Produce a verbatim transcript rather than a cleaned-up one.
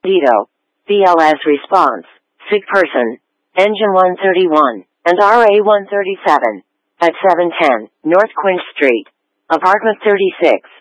Dito. B L S response. Sick person. Engine one thirty-one. And R A one thirty-seven. At seven ten, North Quince Street. Apartment thirty-six.